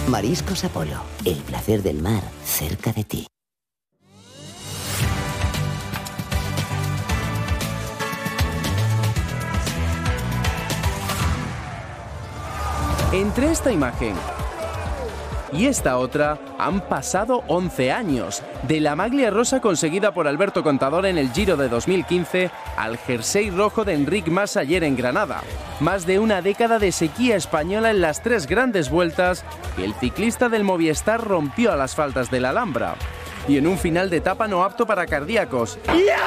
Mariscos Apolo, el placer del mar cerca de ti. Entre esta imagen y esta otra han pasado 11 años, de la maglia rosa conseguida por Alberto Contador en el Giro de 2015 al jersey rojo de Enric Mas ayer en Granada. Más de una década de sequía española en las 3 grandes vueltas que el ciclista del Movistar rompió a las faldas de la Alhambra. Y en un final de etapa no apto para cardíacos.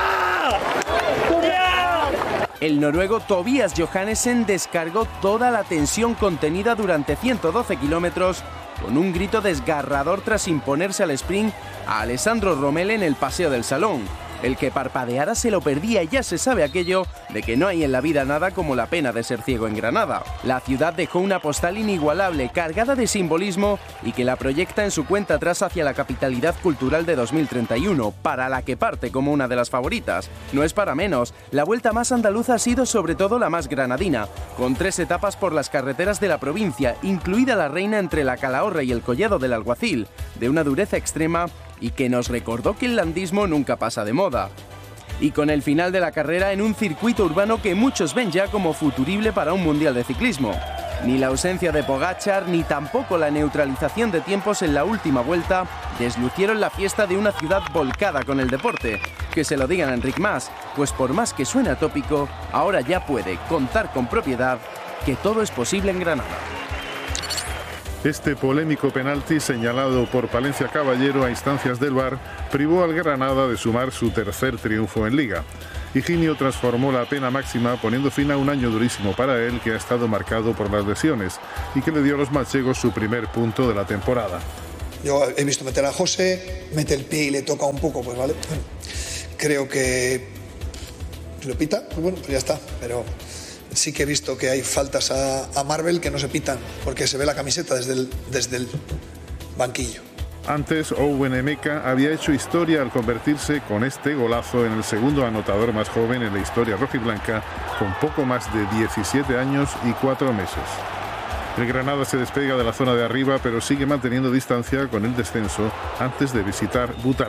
El noruego Tobias Johannesen descargó toda la tensión contenida durante 112 kilómetros con un grito desgarrador tras imponerse al sprint a Alessandro Romele en el Paseo del Salón. El que parpadeara se lo perdía y ya se sabe aquello de que no hay en la vida nada como la pena de ser ciego en Granada. La ciudad dejó una postal inigualable, cargada de simbolismo y que la proyecta en su cuenta atrás hacia la capitalidad cultural de 2031, para la que parte como una de las favoritas. No es para menos, la vuelta más andaluza ha sido sobre todo la más granadina, con 3 etapas por las carreteras de la provincia, incluida la Reina entre la Calahorra y el Collado del Alguacil, de una dureza extrema y que nos recordó que el landismo nunca pasa de moda. Y con el final de la carrera en un circuito urbano que muchos ven ya como futurible para un mundial de ciclismo. Ni la ausencia de Pogačar ni tampoco la neutralización de tiempos en la última vuelta deslucieron la fiesta de una ciudad volcada con el deporte. Que se lo digan a Enric Mas, pues por más que suene atópico, ahora ya puede contar con propiedad que todo es posible en Granada. Este polémico penalti señalado por Palencia Caballero a instancias del VAR privó al Granada de sumar su 3er triunfo en Liga. Higinio transformó la pena máxima poniendo fin a un año durísimo para él que ha estado marcado por las lesiones y que le dio a los manchegos su primer punto de la temporada. Yo he visto meter a José, mete el pie y le toca un poco, pues vale. Creo que lo pita, pues bueno, pues ya está, pero sí que he visto que hay faltas a Marvel que no se pitan, porque se ve la camiseta desde el banquillo. Antes, Owen Emeka había hecho historia al convertirse con este golazo en el segundo anotador más joven en la historia rojiblanca, con poco más de 17 años y 4 meses. El Granada se despega de la zona de arriba, pero sigue manteniendo distancia con el descenso antes de visitar Butarque.